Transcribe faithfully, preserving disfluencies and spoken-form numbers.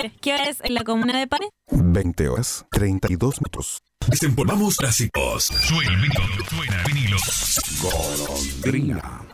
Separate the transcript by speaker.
Speaker 1: ver, ¿qué hora es en la comuna de Pane?
Speaker 2: veinte horas, treinta y dos minutos.
Speaker 3: Desempolvamos clásicos. Suena el vinilo, suena el vinilo.
Speaker 2: Golondrina.